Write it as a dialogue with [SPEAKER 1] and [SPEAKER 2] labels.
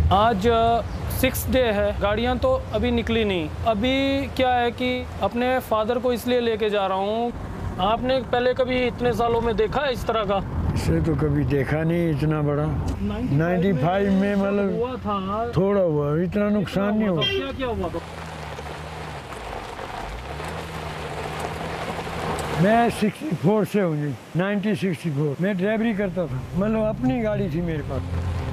[SPEAKER 1] आज 6 डे है, गाड़ियाँ तो अभी निकली नहीं। अभी क्या है कि अपने फादर को इसलिए लेके जा रहा हूँ। आपने पहले कभी इतने सालों में देखा है इस तरह का?
[SPEAKER 2] इसे तो कभी देखा नहीं इतना बड़ा। 95 में मतलब
[SPEAKER 1] हुआ था,
[SPEAKER 2] थोड़ा हुआ, इतना नुकसान नहीं हुआ।
[SPEAKER 1] क्या क्या हुआ था?
[SPEAKER 2] मैं 64 से हूँ जी, 1964 मैं ड्राइवरी करता था, मतलब अपनी गाड़ी थी मेरे पास।